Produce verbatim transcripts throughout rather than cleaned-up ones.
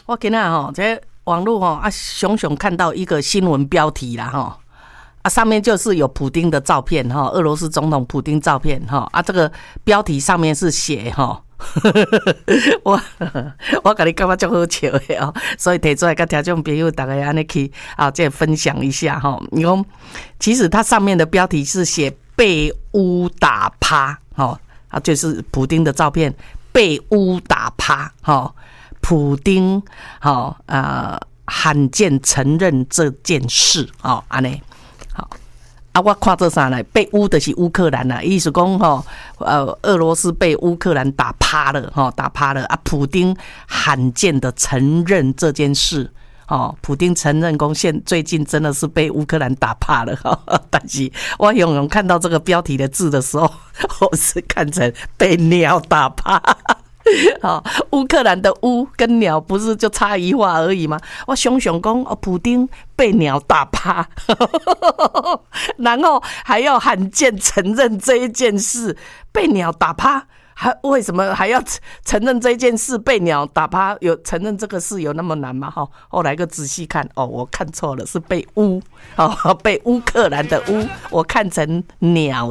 我今仔吼，这网络吼啊，熊熊看到一个新闻标题啦吼，啊上面就是有普丁的照片哈，俄罗斯总统普丁照片哈，啊这个标题上面是写哈。我我跟你感觉足好笑的哦，所以提出来跟听众朋友大家安尼去啊，这分享一下哈。你讲，其实它上面的标题是写被乌打趴，哈啊，就是普丁的照片被乌打趴，哈，普丁好啊，罕见承认这件事，哦，安尼好。啊，我看这啥呢？被乌的是乌克兰啊，意思讲吼，呃，俄罗斯被乌克兰打趴了，哈，打趴了啊。普丁罕见的承认这件事，哦，普丁承认讲现最近真的是被乌克兰打趴了，哈。但是我永远看到这个标题的字的时候，我是看成被鸟打趴。好，乌克兰的乌跟鸟不是就差一画而已吗？我想想讲，哦，普丁被鸟打趴，然后还要罕见承认这一件事，被鸟打趴，还为什么还要承认这件事？被鸟打趴，有承认这个事有那么难吗？哈，后来个仔细看，哦，我看错了，是被乌，哦，被乌克兰的乌，我看成鸟。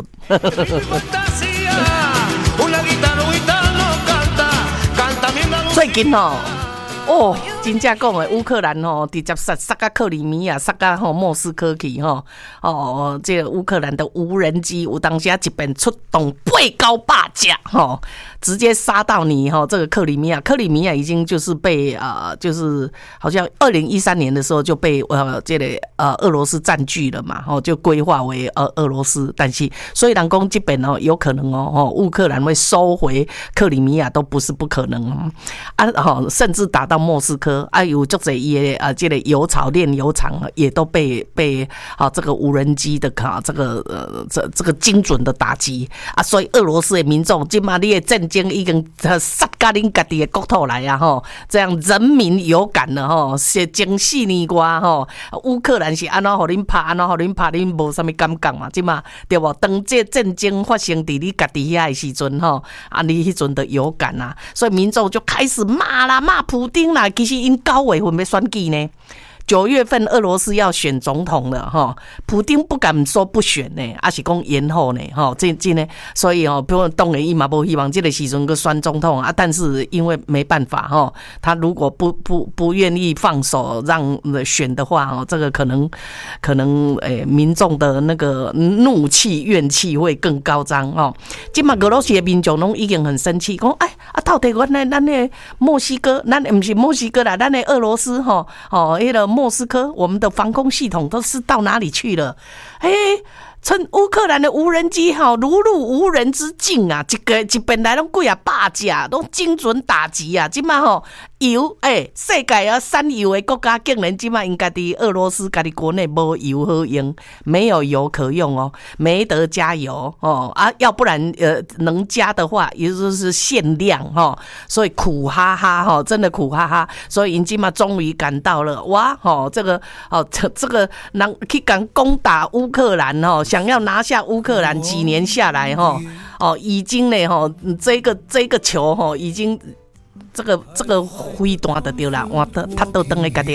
最近哦，哦，真正讲的乌克兰哦，直接杀杀到克里米亚，杀到吼莫斯科去吼，哦，这个乌克兰的无人机有当时一边出动八高八架吼，直接杀到你吼这个克里米亚，克里米亚已经就是被呃，就是好像二零一三年的时候就被呃这个呃俄罗斯占据了嘛，吼就规划为呃俄罗斯，但是所以人讲这边哦有可能哦，哦乌克兰会收回克里米亚都不是不可能哦，啊吼甚至打到莫斯科。啊，有足侪也啊，这个油槽炼油厂也都被被啊这个无人机的啊这个呃这这个精准的打击啊，所以俄罗斯的民众今嘛你的战争已经杀到恁家己的国土来啊吼，这样人民有感了吼，是前四年外吼，乌克兰是安怎互恁拍，安怎互恁拍，恁无啥物感觉嘛，今嘛对不？当这战争发生伫你家己遐的时阵吼，啊你迄阵的有感啊，所以民众就开始骂啦，骂普丁啦，其实因九月份要选举呢，九月份俄罗斯要选总统了哈，普丁不敢说不选呢，而是讲延后呢哈，这这呢，所以哦，不过当然伊嘛无希望这个时阵个选总统啊，但是因为没办法哈，他如果不不不愿意放手让选的话哦，这个可能可能诶、欸、民众的那个怒气怨气会更高涨哦。今嘛俄罗斯的民众拢已经很生气，讲哎啊，到底我咱咱的墨西哥，咱不是墨西哥啦，咱的俄罗斯哈哦，那个莫斯科，我们的防空系统都是到哪里去了？哎、欸，趁乌克兰的无人机哈如入无人之境啊，一个一边来拢几啊百架，拢精准打击啊！今嘛吼油哎，世界啊产油的国家竟然今嘛因家己俄罗斯家己国内无油好用，没有油可用哦，没得加油哦啊，要不然呃能加的话，也就是限量哈，所以苦哈哈哈，真的苦哈哈，所以因今嘛终于赶到了哇吼，这个哦这这个人去敢攻打乌克兰哦，想要拿下乌克兰，几年下来哈哦，已经呢哈这个这个球哈已经。这个这个飞弹就对了，哇，他都等于家己